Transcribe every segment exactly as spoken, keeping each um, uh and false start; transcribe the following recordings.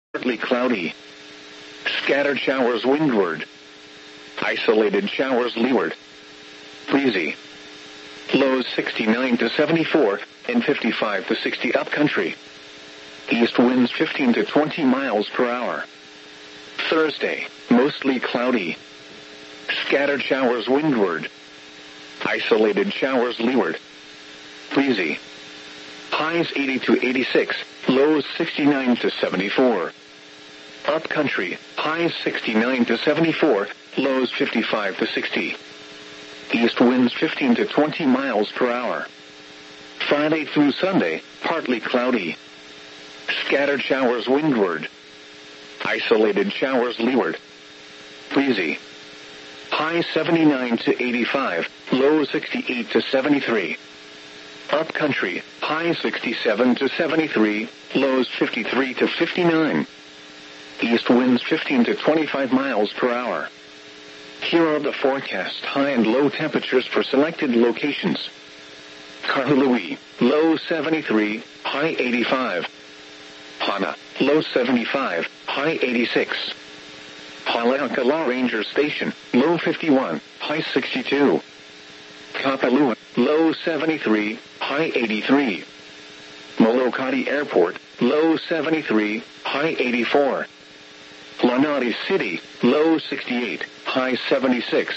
partly cloudy. Scattered showers windward. Isolated showers leeward. Breezy. Lows sixty-nine to seventy-four and fifty-five to sixty upcountry. East winds fifteen to twenty miles per hour. Thursday, mostly cloudy. Scattered showers windward. Isolated showers leeward. Breezy. Highs eighty to eighty-six, lows sixty-nine to seventy-four. Upcountry, highs sixty-nine to seventy-four, lows fifty-five to sixty. East winds fifteen to twenty miles per hour. Friday through Sunday, partly cloudy. Scattered showers windward. Isolated showers leeward. Breezy. High seventy-nine to eighty-five, low sixty-eight to seventy-three. Upcountry, high sixty-seven to seventy-three, lows fifty-three to fifty-nine. East winds fifteen to twenty-five miles per hour. Here are the forecast high and low temperatures for selected locations. Kahului, low seventy-three, high eighty-five. Hana, low seventy-five, high eighty-six. Haleakala Ranger Station, low fifty-one, high sixty-two. Kapalua, low seventy-three, high eighty-three. Molokati Airport, low seventy-three, high eighty-four. Lanati City, low sixty-eight, high seventy-six.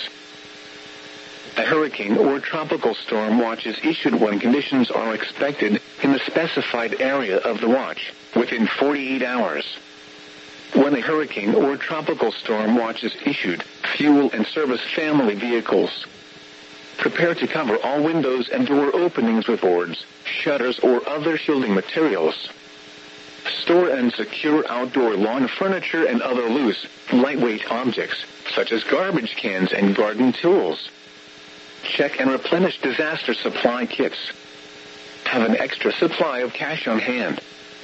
A hurricane or tropical storm watch is issued when conditions are expected in the specified area of the watch, within forty-eight hours. When a hurricane or tropical storm watch is issued, fuel and service family vehicles. Prepare to cover all windows and door openings with boards, shutters or other shielding materials. Store and secure outdoor lawn furniture and other loose, lightweight objects, such as garbage cans and garden tools. Check and replenish disaster supply kits. Have an extra supply of cash on hand.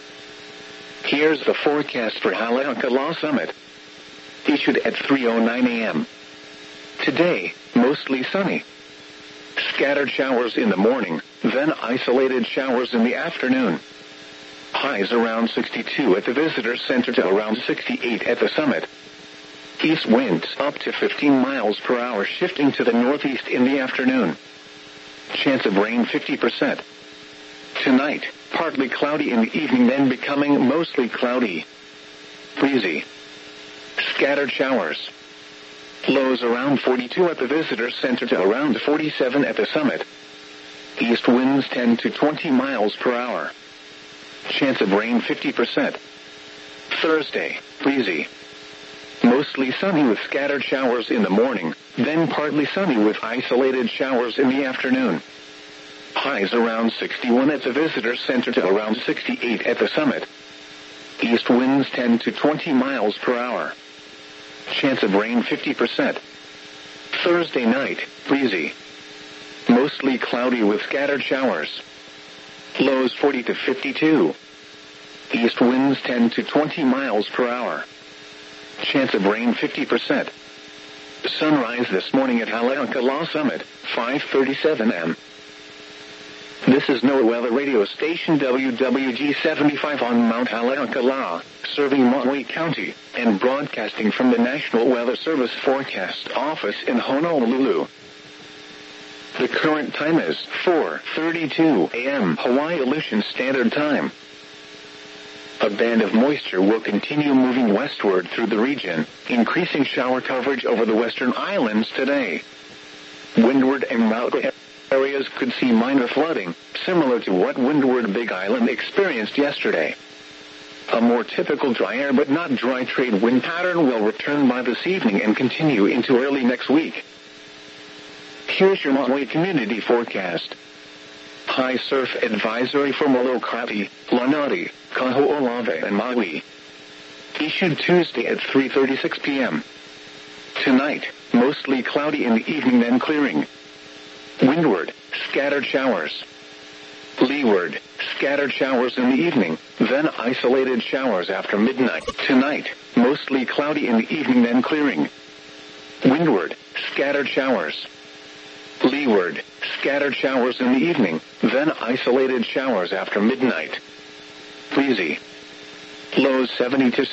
Here's the forecast for Haleakala Summit. Issued at three oh nine a.m. Today, mostly sunny. Scattered showers in the morning, then isolated showers in the afternoon. Highs around sixty-two at the visitor center to around sixty-eight at the summit. East winds up to fifteen miles per hour shifting to the northeast in the afternoon. Chance of rain fifty percent. Tonight, partly cloudy in the evening then becoming mostly cloudy. Breezy. Scattered showers. Lows around forty-two at the visitor center to around forty-seven at the summit. East winds ten to twenty miles per hour. Chance of rain fifty percent. Thursday, breezy. Mostly sunny with scattered showers in the morning, then partly sunny with isolated showers in the afternoon. Highs around sixty-one at the visitor center to around sixty-eight at the summit. East winds ten to twenty miles per hour. Chance of rain fifty percent. Thursday night, breezy. Mostly cloudy with scattered showers. Lows forty to fifty-two. East winds ten to twenty miles per hour. Chance of rain fifty percent. Sunrise this morning at Haleakala Summit, five thirty-seven a.m. This is NOAA Weather Radio Station W W G seventy-five on Mount Haleakala, serving Maui County, and broadcasting from the National Weather Service Forecast Office in Honolulu. The current time is four thirty-two a.m. Hawaii Aleutian Standard Time. A band of moisture will continue moving westward through the region, increasing shower coverage over the western islands today. Windward and Maui areas could see minor flooding, similar to what Windward Big Island experienced yesterday. A more typical dry air but not dry trade wind pattern will return by this evening and continue into early next week. Here's your Maui community forecast. High surf advisory for Molokati, Lanati, Kaho'olawe and Maui. Issued Tuesday at three thirty-six p.m. Tonight, mostly cloudy in the evening then clearing. Windward, scattered showers. Leeward, scattered showers in the evening, then isolated showers after midnight. Tonight, mostly cloudy in the evening then clearing. Windward, scattered showers. Leeward, scattered showers in the evening, then isolated showers after midnight. Breezy. Lows seventy to